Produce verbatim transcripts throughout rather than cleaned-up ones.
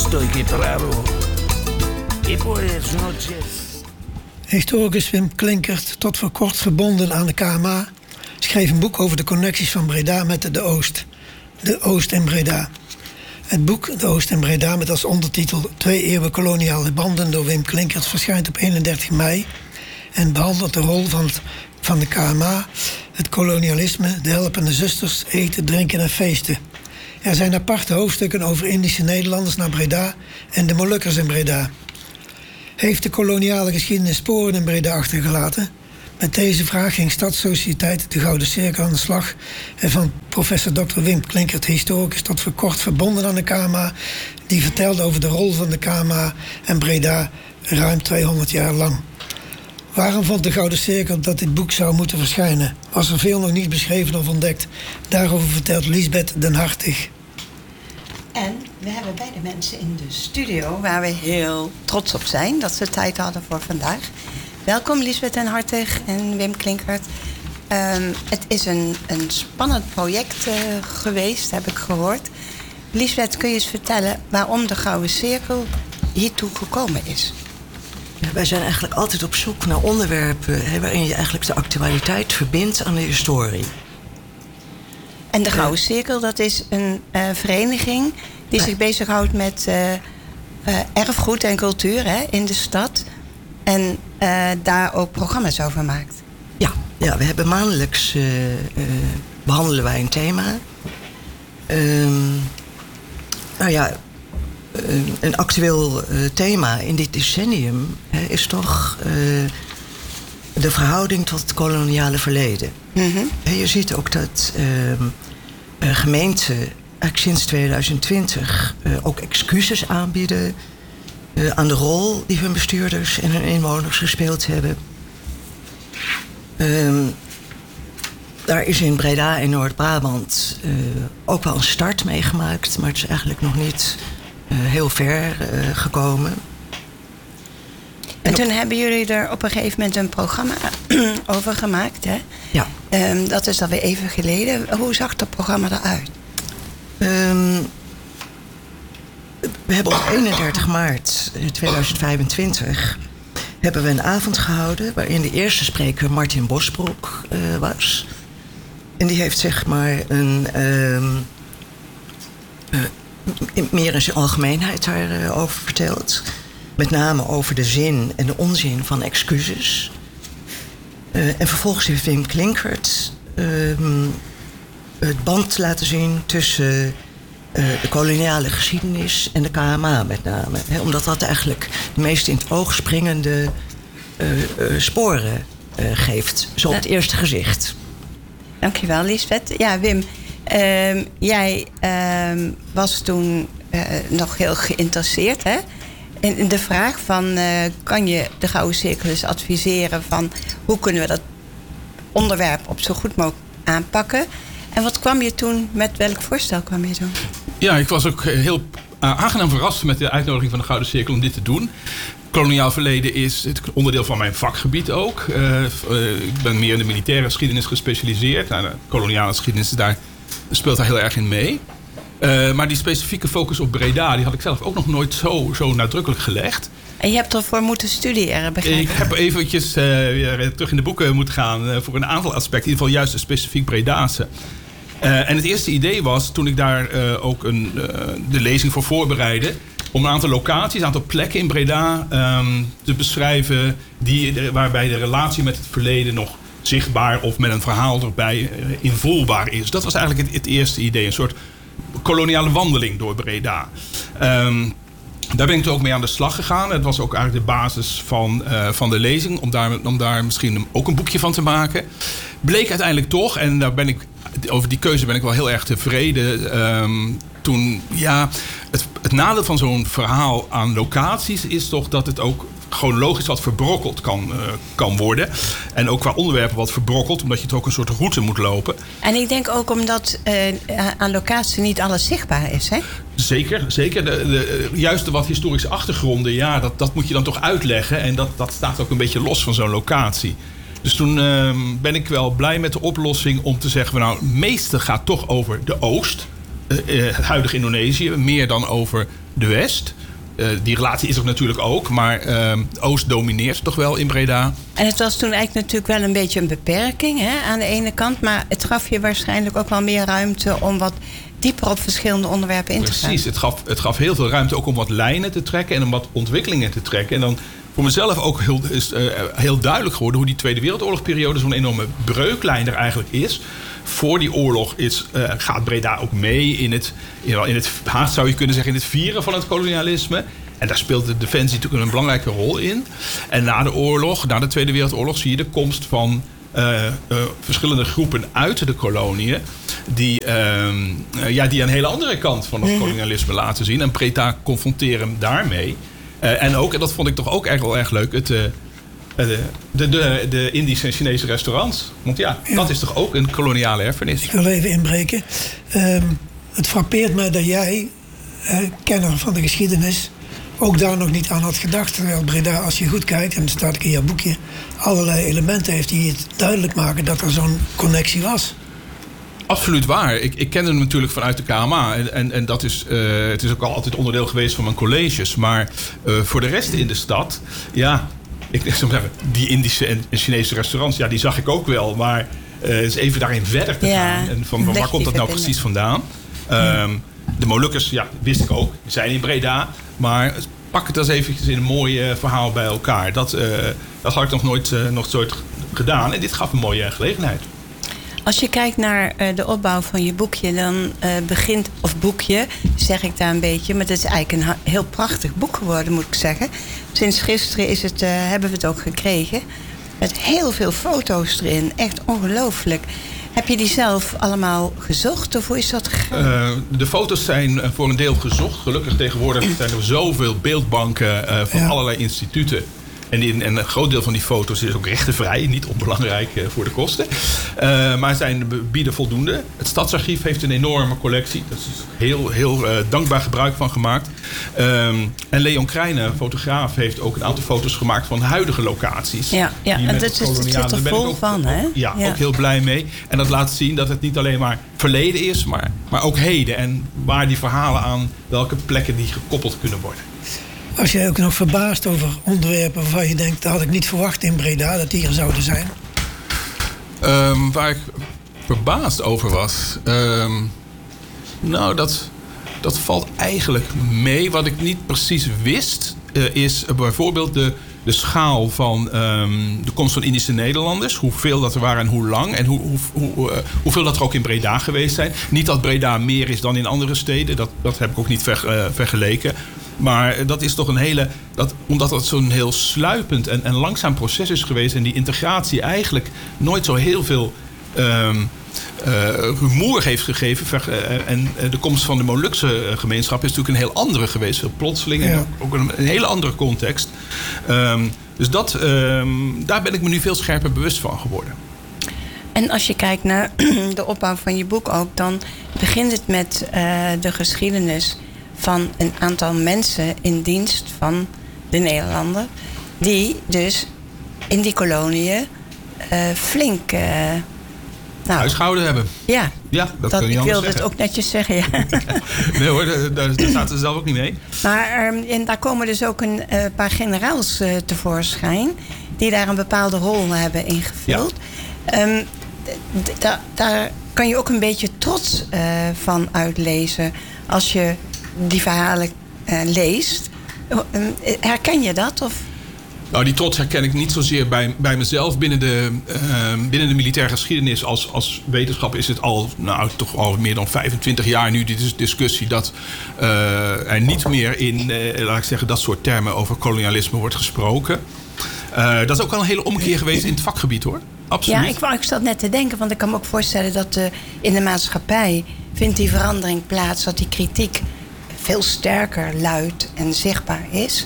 estoy que parado. Y buenas noches. Historicus Wim Klinkert, tot voor kort verbonden aan de K M A, schreef een boek over de connecties van Breda met de Oost. De Oost en Breda. Het boek De Oost en Breda met als ondertitel Twee eeuwen koloniale banden door Wim Klinkert verschijnt op eenendertig mei en behandelt de rol van, het, van de K M A, het kolonialisme, de helpende zusters, eten, drinken en feesten. Er zijn aparte hoofdstukken over Indische Nederlanders naar Breda en de Molukkers in Breda. Heeft de koloniale geschiedenis sporen in Breda achtergelaten? Met deze vraag ging Stadssociëteit De Gouden Cirkel aan de slag en van professor dokter Wim Klinkert, historicus tot voor kort verbonden aan de K M A, die vertelde over de rol van de K M A en Breda ruim tweehonderd jaar lang. Waarom vond De Gouden Cirkel dat dit boek zou moeten verschijnen? Was er veel nog niet beschreven of ontdekt? Daarover vertelt Liesbeth Den Hartig. En we hebben beide mensen in de studio waar we heel trots op zijn dat ze tijd hadden voor vandaag. Welkom Liesbeth Den Hartig en Wim Klinkert. Um, het is een, een spannend project uh, geweest, heb ik gehoord. Liesbeth, kun je eens vertellen waarom de Gouden Cirkel hiertoe gekomen is? Ja, wij zijn eigenlijk altijd op zoek naar onderwerpen hè, waarin je eigenlijk de actualiteit verbindt aan de historie. En de Gouden Cirkel, dat is een uh, vereniging die zich bezighoudt met uh, uh, erfgoed en cultuur hè, in de stad. En uh, daar ook programma's over maakt. Ja, ja we hebben maandelijks uh, uh, behandelen wij een thema. Um, nou ja, een, een actueel uh, thema in dit decennium hè, is toch uh, de verhouding tot het koloniale verleden. Mm-hmm. Je ziet ook dat uh, uh, gemeenten eigenlijk sinds tweeduizend twintig uh, ook excuses aanbieden uh, aan de rol die hun bestuurders en hun inwoners gespeeld hebben. Uh, daar is in Breda en Noord-Brabant uh, ook wel een start mee gemaakt, maar het is eigenlijk nog niet uh, heel ver uh, gekomen. En toen hebben jullie er op een gegeven moment een programma over gemaakt, hè? Ja. Um, dat is alweer even geleden. Hoe zag dat programma eruit? Um, we hebben op eenendertig maart tweeduizend vijfentwintig hebben we een avond gehouden waarin de eerste spreker Martin Bosbroek uh, was. En die heeft zeg maar een um, uh, in, meer in zijn algemeenheid daarover uh, over verteld. Met name over de zin en de onzin van excuses. Uh, en vervolgens heeft Wim Klinkert uh, het band laten zien tussen uh, de koloniale geschiedenis en de K M A met name. He, omdat dat eigenlijk de meest in het oog springende uh, uh, sporen uh, geeft. Zo op het eerste gezicht. Dankjewel, Liesbeth. Ja, Wim, uh, jij uh, was toen uh, nog heel geïnteresseerd, hè? En de vraag van, uh, kan je de Gouden Cirkel eens adviseren van hoe kunnen we dat onderwerp op zo goed mogelijk aanpakken? En wat kwam je toen, met welk voorstel kwam je toen? Ja, ik was ook heel aangenaam verrast met de uitnodiging van de Gouden Cirkel om dit te doen. Koloniaal verleden is het onderdeel van mijn vakgebied ook. Uh, uh, ik ben meer in de militaire geschiedenis gespecialiseerd. Nou, de koloniale geschiedenis daar, speelt daar heel erg in mee. Uh, maar die specifieke focus op Breda, die had ik zelf ook nog nooit zo, zo nadrukkelijk gelegd. En je hebt ervoor moeten studeren, begrijp ik? Ik heb eventjes uh, weer terug in de boeken moeten gaan uh, voor een aantal aspecten. In ieder geval juist de specifiek Bredaanse. Uh, en het eerste idee was, toen ik daar uh, ook een, uh, de lezing voor voorbereidde, om een aantal locaties, een aantal plekken in Breda um, te beschrijven die, waarbij de relatie met het verleden nog zichtbaar of met een verhaal erbij uh, invoelbaar is. Dat was eigenlijk het, het eerste idee, een soort koloniale wandeling door Breda. Um, daar ben ik toen ook mee aan de slag gegaan. Het was ook eigenlijk de basis van, uh, van de lezing, om daar, om daar misschien ook een boekje van te maken. Bleek uiteindelijk toch, en daar ben ik, over die keuze ben ik wel heel erg tevreden. Um, toen, ja, het, het nadeel van zo'n verhaal aan locaties is toch dat het ook gewoon logisch wat verbrokkeld kan, uh, kan worden. En ook qua onderwerpen wat verbrokkeld, omdat je toch ook een soort route moet lopen. En ik denk ook omdat uh, aan locatie niet alles zichtbaar is, hè? Zeker, zeker. De, de, juist de wat historische achtergronden, ja, dat, dat moet je dan toch uitleggen. En dat, dat staat ook een beetje los van zo'n locatie. Dus toen uh, ben ik wel blij met de oplossing om te zeggen, nou, het meeste gaat toch over de Oost. uh, het huidige Indonesië, meer dan over de West. Uh, die relatie is er natuurlijk ook, maar uh, Oost domineert toch wel in Breda. En het was toen eigenlijk natuurlijk wel een beetje een beperking, hè, aan de ene kant. Maar het gaf je waarschijnlijk ook wel meer ruimte om wat dieper op verschillende onderwerpen in te gaan. Precies, het gaf, het gaf heel veel ruimte ook om wat lijnen te trekken en om wat ontwikkelingen te trekken. En dan voor mezelf ook heel, is, uh, heel duidelijk geworden hoe die Tweede Wereldoorlogperiode zo'n enorme breuklijn er eigenlijk is. Voor die oorlog is, uh, gaat Breda ook mee in het, in het, haast zou je kunnen zeggen, in het vieren van het kolonialisme. En daar speelt de defensie natuurlijk een belangrijke rol in. En na de oorlog, na de Tweede Wereldoorlog, zie je de komst van uh, uh, verschillende groepen uit de koloniën. Die, uh, uh, ja, die een hele andere kant van het kolonialisme laten zien. En Breda confronteren daarmee. Uh, en ook, en dat vond ik toch ook echt wel erg leuk, het, uh, de, de, de, de Indische en Chinese restaurants. Want ja, ja, dat is toch ook een koloniale erfenis. Ik wil even inbreken. Um, het frappeert me dat jij, uh, kenner van de geschiedenis, ook daar nog niet aan had gedacht. Terwijl Breda, als je goed kijkt, en dat staat ook in jouw boekje, allerlei elementen heeft die het duidelijk maken dat er zo'n connectie was. Absoluut waar. Ik, ik ken hem natuurlijk vanuit de K M A. En, en, en dat is, uh, het is ook al altijd onderdeel geweest van mijn colleges. Maar uh, voor de rest in de stad, ja, ik zou zeggen, die Indische en Chinese restaurants, ja, die zag ik ook wel. Maar uh, eens even daarin verder te ja, gaan. En van, van waar komt dat nou precies vandaan? Um, de Molukkers, ja, wist ik ook. Die zijn in Breda. Maar pak het eens even in een mooi uh, verhaal bij elkaar. Dat, uh, dat had ik nog nooit, uh, nog nooit gedaan. En dit gaf een mooie gelegenheid. Als je kijkt naar uh, de opbouw van je boekje, dan uh, begint, of boekje, zeg ik daar een beetje, maar het is eigenlijk een heel prachtig boek geworden, moet ik zeggen. Sinds gisteren is het, uh, hebben we het ook gekregen. Met heel veel foto's erin. Echt ongelooflijk. Heb je die zelf allemaal gezocht of hoe is dat gegaan? Uh, de foto's zijn voor een deel gezocht. Gelukkig tegenwoordig zijn er zoveel beeldbanken uh, van ja. allerlei instituten. En, in, en een groot deel van die foto's is ook rechtenvrij, niet onbelangrijk uh, voor de kosten. Uh, maar zijn bieden voldoende. Het Stadsarchief heeft een enorme collectie. Daar is heel, heel uh, dankbaar gebruik van gemaakt. Um, en Leon Krijnen, fotograaf, heeft ook een aantal foto's gemaakt van huidige locaties. Ja, ja. En dat zit er vol ook, van, hè? Ja, ja, ook heel blij mee. En dat laat zien dat het niet alleen maar verleden is, maar, maar ook heden. En waar die verhalen aan welke plekken die gekoppeld kunnen worden. Was jij ook nog verbaasd over onderwerpen waarvan je denkt, dat had ik niet verwacht in Breda, dat die er zouden zijn? Um, waar ik verbaasd over was? Um, nou, dat, dat valt eigenlijk mee. Wat ik niet precies wist, uh, is uh, bijvoorbeeld de, de schaal van um, de komst van Indische Nederlanders. Hoeveel dat er waren en hoe lang. En hoe, hoe, hoe, uh, hoeveel dat er ook in Breda geweest zijn. Niet dat Breda meer is dan in andere steden. Dat, dat heb ik ook niet ver, uh, vergeleken. Maar dat is toch een hele, dat, omdat het zo'n heel sluipend en, en langzaam proces is geweest. En die integratie eigenlijk nooit zo heel veel um, uh, rumoer heeft gegeven. Ver, uh, en de komst van de Molukse gemeenschap is natuurlijk een heel andere geweest. Veel plotseling en ja. ook een, een hele andere context. Um, dus dat, um, daar ben ik me nu veel scherper bewust van geworden. En als je kijkt naar de opbouw van je boek ook, dan begint het met uh, de geschiedenis van een aantal mensen in dienst van de Nederlander, die dus in die koloniën uh, flink Uh, nou, huisgehouden hebben. Ja, ja dat, dat kun je ik wilde zeggen. het ook netjes zeggen. Ja. Nee hoor, daar, daar, daar staat ze zelf ook niet mee. Maar um, en daar komen dus ook een uh, paar generaals uh, tevoorschijn, die daar een bepaalde rol hebben ingevuld. Ja. Um, d- d- da- daar kan je ook een beetje trots uh, van uitlezen als je die verhalen uh, leest. Herken je dat? Of? Nou, die trots herken ik niet zozeer bij, bij mezelf. Binnen de, uh, binnen de militaire geschiedenis als, als wetenschap is het al, nou, toch al meer dan vijfentwintig jaar nu die discussie dat uh, er niet meer in, uh, laat ik zeggen, dat soort termen over kolonialisme wordt gesproken. Uh, dat is ook al een hele omkeer geweest in het vakgebied, hoor. Absoluut. Ja, ik, wou, ik zat net te denken, want ik kan me ook voorstellen dat uh, in de maatschappij vindt die verandering plaats, dat die kritiek veel sterker luid en zichtbaar is.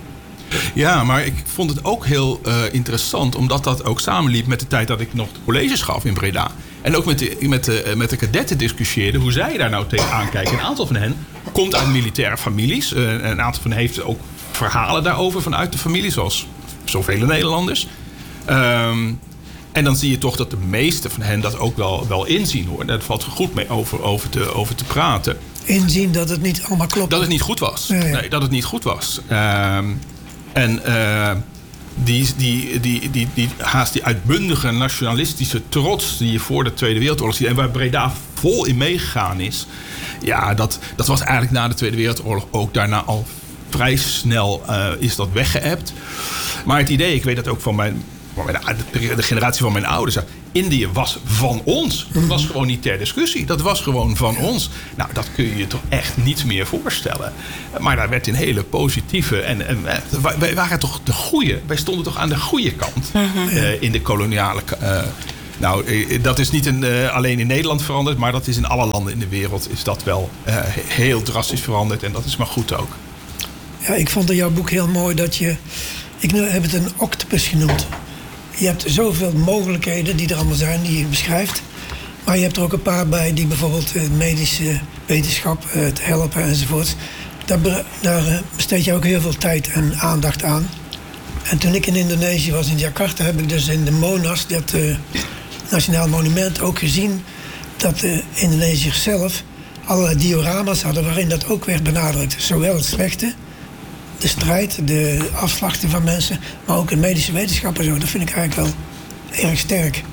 Ja, maar ik vond het ook heel uh, interessant, omdat dat ook samenliep met de tijd dat ik nog colleges gaf in Breda. En ook met de, met de, met de kadetten discussieerde hoe zij daar nou tegenaan kijken. Een aantal van hen komt uit militaire families. Uh, een aantal van hen heeft ook verhalen daarover vanuit de familie, zoals zoveel Nederlanders. Um, En dan zie je toch dat de meeste van hen dat ook wel, wel inzien, hoor. Daar valt goed mee over, over, te, over te praten. Inzien dat het niet allemaal klopt. Dat het niet goed was. Ja, ja. Nee, dat het niet goed was. Um, en uh, die, die, die, die, die, haast die uitbundige nationalistische trots die je voor de Tweede Wereldoorlog ziet en waar Breda vol in meegegaan is. Ja, dat, dat was eigenlijk na de Tweede Wereldoorlog ook daarna al vrij snel uh, is dat weggeëpt. Maar het idee, ik weet dat ook van mijn, van mijn de, de generatie van mijn ouders. Indië was van ons. Dat was gewoon niet ter discussie. Dat was gewoon van ons. Nou, dat kun je je toch echt niet meer voorstellen. Maar daar werd een hele positieve... En, en wij waren toch de goeie. Wij stonden toch aan de goede kant uh-huh. uh, in de koloniale... Uh, nou, dat is niet in, uh, alleen in Nederland veranderd... maar dat is in alle landen in de wereld is dat wel uh, heel drastisch veranderd. En dat is maar goed ook. Ja, ik vond in jouw boek heel mooi dat je... Ik heb het een octopus genoemd. Je hebt zoveel mogelijkheden die er allemaal zijn, die je beschrijft. Maar je hebt er ook een paar bij die bijvoorbeeld medische wetenschap, het helpen enzovoort. Daar, daar besteed je ook heel veel tijd en aandacht aan. En toen ik in Indonesië was, in Jakarta, heb ik dus in de Monas, dat uh, Nationaal Monument, ook gezien dat de Indonesiërs zelf allerlei diorama's hadden waarin dat ook werd benadrukt. Zowel het slechte, de strijd, de afslachting van mensen, maar ook in medische wetenschap en zo. Dat vind ik eigenlijk wel erg sterk.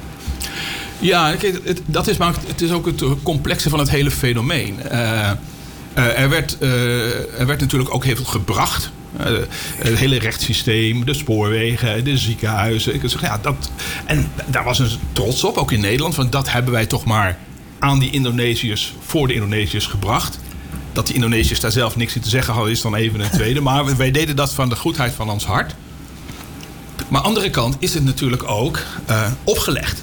Ja, kijk, het, dat is, maar het is ook het complexe van het hele fenomeen. Uh, uh, er, werd, uh, er werd natuurlijk ook heel veel gebracht. Uh, het hele rechtssysteem, de spoorwegen, de ziekenhuizen. Ik zeg, ja, dat, en daar was een trots op, ook in Nederland. Want dat hebben wij toch maar aan die Indonesiërs, voor de Indonesiërs gebracht. Dat die Indonesiërs daar zelf niks in te zeggen hadden, is dan even een tweede. Maar wij deden dat van de goedheid van ons hart. Maar aan de andere kant is het natuurlijk ook uh, opgelegd.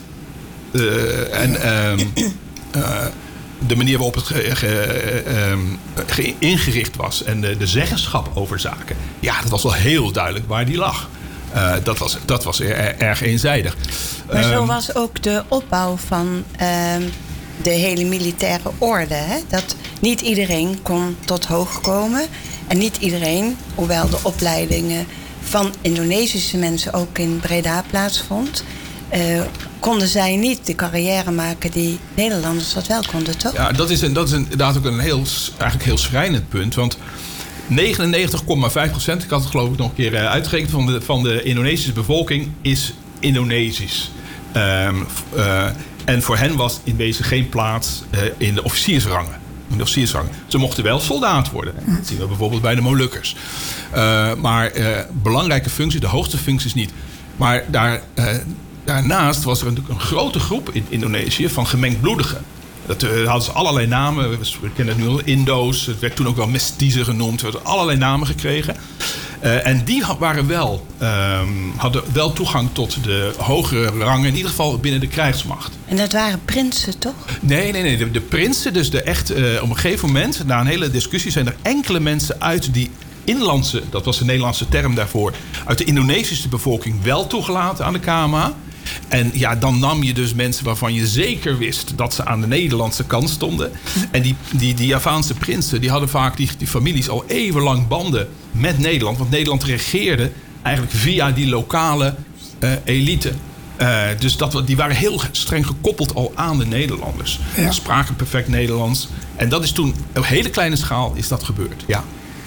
Uh, en uh, uh, de manier waarop het ge, ge, uh, ge, ingericht was en de, de zeggenschap over zaken. Ja, dat was wel heel duidelijk waar die lag. Uh, dat was, dat was er, erg eenzijdig. Maar zo Um, was ook de opbouw van uh, de hele militaire orde. Hè? Dat niet iedereen kon tot hoog komen. En niet iedereen, hoewel de opleidingen van Indonesische mensen ook in Breda plaatsvond, Uh, konden zij niet de carrière maken die Nederlanders dat wel konden, toch? Ja, dat is, een, dat is inderdaad ook een heel, eigenlijk heel schrijnend punt. Want negenennegentig komma vijf procent, ik had het geloof ik nog een keer uh, uitgerekend, van de, van de Indonesische bevolking is Indonesisch. Um, uh, en voor hen was in wezen geen plaats uh, in de officiersrangen. In de officiersrangen. Ze mochten wel soldaat worden. Dat zien we bijvoorbeeld bij de Molukkers. Uh, maar uh, belangrijke functies, de hoogste functies niet. Maar daar... Uh, Daarnaast was er natuurlijk een grote groep in Indonesië van gemengdbloedigen. Dat uh, hadden ze allerlei namen. We kennen het nu al, Indo's. Het werd toen ook wel mestizen genoemd. We hadden allerlei namen gekregen. Uh, en die waren wel, um, hadden wel toegang tot de hogere rangen. In ieder geval binnen de krijgsmacht. En dat waren prinsen, toch? Nee, nee, nee. De, de prinsen, dus de echt, uh, op een gegeven moment, na een hele discussie, zijn er enkele mensen uit die inlandse, dat was de Nederlandse term daarvoor, uit de Indonesische bevolking wel toegelaten aan de K M A. En ja, dan nam je dus mensen waarvan je zeker wist dat ze aan de Nederlandse kant stonden. En die, die, die Javaanse prinsen, die hadden vaak die, die families al eeuwenlang banden met Nederland. Want Nederland regeerde eigenlijk via die lokale uh, elite. Uh, dus dat, die waren heel streng gekoppeld al aan de Nederlanders. Ja. Spraken perfect Nederlands. En dat is toen, op hele kleine schaal is dat gebeurd, ja.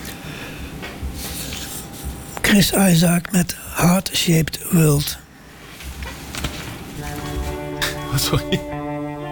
Chris Isaak met Heart Shaped World. Sorry.